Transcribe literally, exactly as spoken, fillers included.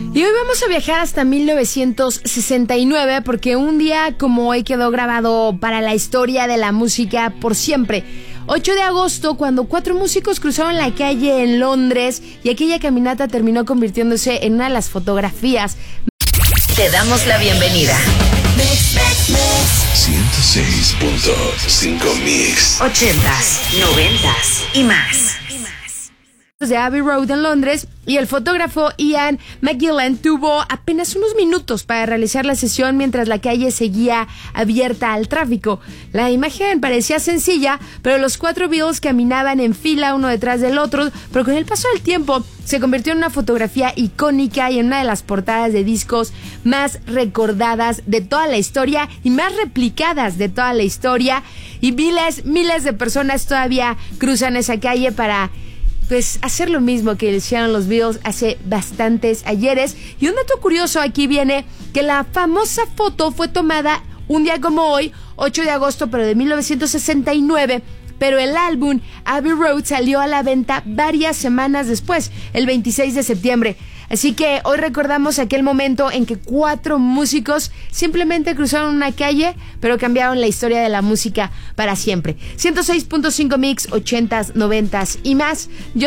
Y hoy vamos a viajar hasta mil novecientos sesenta y nueve porque un día como hoy quedó grabado para la historia de la música por siempre. ocho de agosto, cuando cuatro músicos cruzaron la calle en Londres y aquella caminata terminó convirtiéndose en una de las fotografías. Te damos la bienvenida. ciento seis punto cinco Mix. ochentas, noventas y más. De Abbey Road en Londres, y el fotógrafo Ian McGillan tuvo apenas unos minutos para realizar la sesión mientras la calle seguía abierta al tráfico. La imagen parecía sencilla, pero los cuatro Beatles caminaban en fila uno detrás del otro, pero con el paso del tiempo se convirtió en una fotografía icónica y en una de las portadas de discos más recordadas de toda la historia y más replicadas de toda la historia, y miles, miles de personas todavía cruzan esa calle para pues hacer lo mismo que hicieron los Beatles hace bastantes ayeres. Y un dato curioso aquí viene que la famosa foto fue tomada un día como hoy, ocho de agosto, pero de mil novecientos sesenta y nueve, pero el álbum Abbey Road salió a la venta varias semanas después, el veintiséis de septiembre. Así que hoy recordamos aquel momento en que cuatro músicos simplemente cruzaron una calle, pero cambiaron la historia de la música para siempre. ciento seis punto cinco Mix, ochentas, noventas y más. Yo